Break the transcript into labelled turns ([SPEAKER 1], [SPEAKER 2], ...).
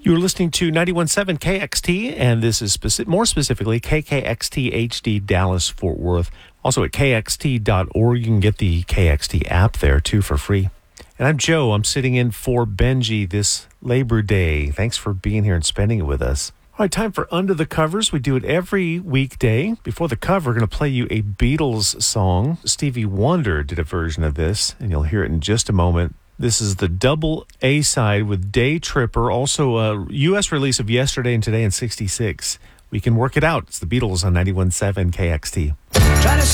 [SPEAKER 1] You're listening to 91.7 KXT, and this is more specifically KKXT HD Dallas Fort Worth. Also at kxt.org, you can get the KXT app there, too, for free. And I'm Joe. I'm sitting in for Benji this Labor Day. Thanks for being here and spending it with us. All right, time for Under the Covers. We do it every weekday. Before the cover, we're going to play you a Beatles song. Stevie Wonder did a version of this, and you'll hear it in just a moment. This is the double A-side with Day Tripper, also a U.S. release of Yesterday and Today in '66. We can work it out. It's the Beatles on 91.7 KXT.
[SPEAKER 2] Try to